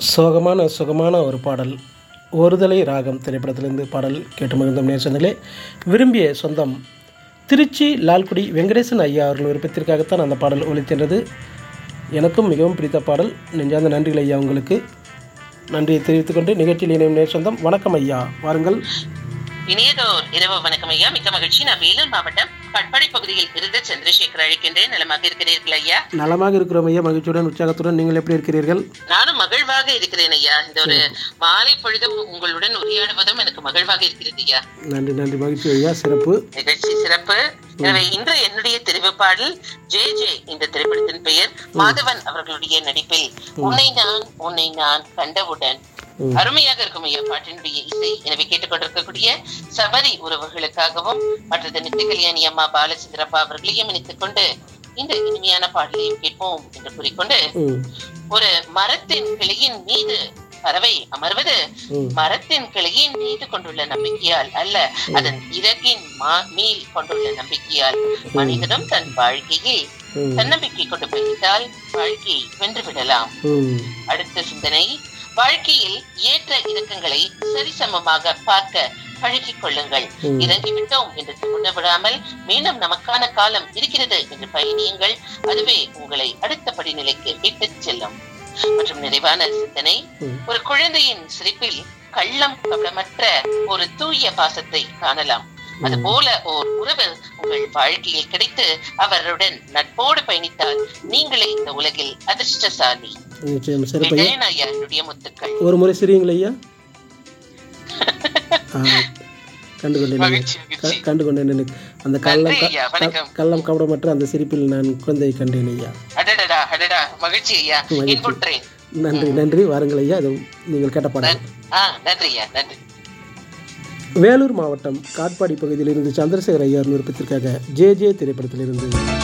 சுகமான ஒரு பாடல். ஒருதலை ராகம் திரைப்படத்திலிருந்து பாடல் கேட்டு மகிழ்ந்தோம் நேசங்களே. விரும்பிய சொந்தம் திருச்சி லால்குடி வெங்கடேசன் ஐயா அவர்கள் விருப்பத்திற்காகத்தான் அந்த பாடல் ஒலிக்கின்றது. எனக்கும் மிகவும் பிடித்த பாடல். நெஞ்சார்ந்த நன்றிகள் ஐயா. உங்களுக்கு நன்றியை தெரிவித்துக்கொண்டு நிகழ்ச்சியில் இணையும் நேர் சொந்தம். வணக்கம் ஐயா, வாருங்கள். இனியதோர் இரவு வணக்கம் ஐயா. மிக்க மகிழ்ச்சி. நான் வேலூர் மாவட்டம் கட்பாடி பகுதியில் இருந்து சந்திரசேகர் அழைக்கின்றேன். நலமாக இருக்கிறீர்கள் ஐயா? நலமாக இருக்கிறோம் ஐயா, மகிழ்ச்சியுடன் உற்சாகத்துடன். நீங்கள் எப்படி இருக்கிறீர்கள்? நானும் மகிழ்வாக இருக்கிறேன் ஐயா. இந்த ஒரு மாலை பொழுதும் உங்களுடன் உரையாடுவதும் எனக்கு மகிழ்வாக இருக்கிறது ஐயா. நன்றி நன்றி, மகிழ்ச்சி ஐயா. சிறப்பு நிகழ்ச்சி சிறப்பு. எனவே இன்று என்னுடைய தெரிவு பாடல் ஜே ஜே. இந்த திரைப்படத்தின் பெயர் மாதவன் அவர்களுடைய நடிப்பில் உன்னை நான் கண்டவுடன். அருமையாக இருக்கும் ஐயா பாட்டினுடைய இசை. எனவே கேட்டுக்கொண்டிருக்கக்கூடிய சபரி உறவுகளுக்காகவும் மற்றது நித்திய கல்யாணி அம்மா பாலச்சந்திரப்பா அவர்களையும் இணைத்துக் கொண்டு இந்த இனிமையான பாடலையும் கேட்போம் என்று கூறிக்கொண்டு, ஒரு மரத்தின் கிளையின் மீது பறவை அமர்வது மரத்தின் கிளையின் மீது கொண்டுள்ள நம்பிக்கையால் அல்ல, அதன் இறகின் மேல் கொண்டுள்ள நம்பிக்கையால். மனிதனும் தன் வாழ்க்கையில் தன்னம்பிக்கை கொண்டு பயணித்தால் வாழ்க்கையை வென்று விடலாம். அடுத்த சிந்தனை, வாழ்க்கையில் ஏற்ற இறக்கங்களை சரிசமமாக பார்க்க பழகிக் கொள்ளுங்கள். இறங்கிவிட்டோம் என்று உணவிடாமல் மீண்டும் நமக்கான காலம் இருக்கிறது என்று பயணியுங்கள். அதுவே உங்களை அடுத்த படிநிலைக்கு இட்டுச் செல்லும். மற்றும் நிறைவான சிந்தனை, ஒரு குழந்தையின் சிரிப்பில் கள்ளம் கபடமற்ற ஒரு தூய பாசத்தை காணலாம். அதுபோல ஓர் உறவு உங்கள் வாழ்க்கையில் கிடைத்து அவருடன் நட்போடு பயணித்தால் நீங்களே இந்த உலகில் அதிர்ஷ்டசாலி. முத்துக்கள். ஒரு முறை சிரியுங்கள் ஐயா. கண்டுகொண்டேன். அந்த கள்ளம் கபடமற்ற அந்த சிரிப்பில் நான் குழந்தையை கண்டேன் ஐயா. மகிழ்ச்சி ஐயா. நன்றி நன்றி. வாருங்கள் ஐயா, நீங்கள் கேட்ட பாடல். நன்றி ஐயா, நன்றி. வேலூர் மாவட்டம் காட்பாடி பகுதியில் இருந்து சந்திரசேகர் ஐயா விருப்பத்திற்காக ஜே ஜே திரைப்படத்திலிருந்து